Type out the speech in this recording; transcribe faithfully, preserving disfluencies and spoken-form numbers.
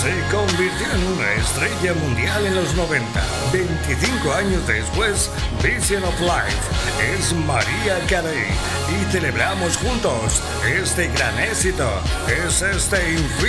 Se convirtió en una estrella mundial en los noventa. veinticinco años después, Vision of Life es Mariah Carey y celebramos juntos este gran éxito. Es este infinito.